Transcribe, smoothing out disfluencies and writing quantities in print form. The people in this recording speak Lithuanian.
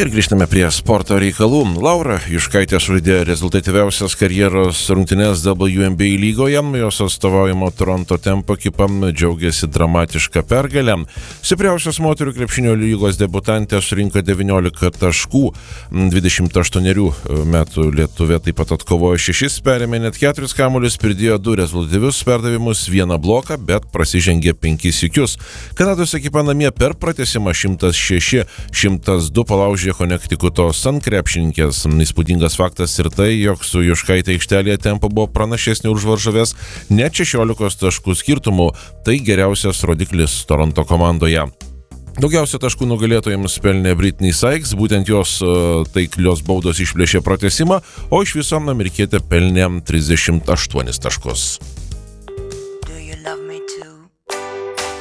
Ir grįžtame prie sporto reikalų. Laura Juškaitė sužaidė rezultatyviausias karjeros rungtynes WNBA lygoje. Jos atstovaujamo Toronto Tempo ekipa džiaugiasi dramatišką pergalę. Stipriausios moterų krepšinio lygos debutantė surinko 19 taškų. 28 metų lietuvė taip pat atkovojo 6, perėmė net 4 kamuolius, pridėjo 2 rezultatyvius perdavimus, 1 bloką, bet prasižengė 5 sykius. Kanados ekipa namie per pratęsimą 106-102 palaužė Konektikuto Sun krepšininkės. Įspūdingas faktas ir tai, jog su Juškaite aikštelėje Tempo buvo pranašesnė už varžoves net 16 taškų skirtumų. Tai geriausias rodiklis Toronto komandoje. Daugiausia taškų nugalėtojams pelnė Brittney Sykes, būtent jos taiklios baudos išplėšė pratęsimą, o iš viso amerikietė pelnė 38 taškus.